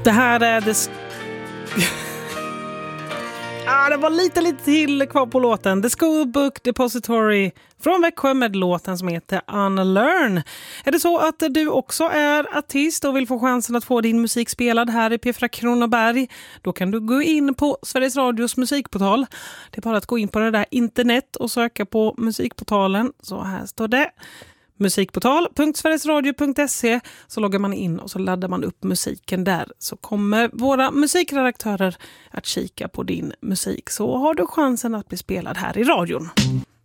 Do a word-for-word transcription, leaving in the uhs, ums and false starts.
Det här är det... ah, det var lite, lite till kvar på låten. The School Book Depository från Växjö med låten som heter Unlearn. Är det så att du också är artist och vill få chansen att få din musik spelad här i P fyra Kronoberg, då kan du gå in på Sveriges Radios musikportal. Det är bara att gå in på det där internet och söka på musikportalen. Så här står det. musikportal punkt sverigesradio punkt se, så loggar man in och så laddar man upp musiken där, så kommer våra musikredaktörer att kika på din musik, så har du chansen att bli spelad här i radion.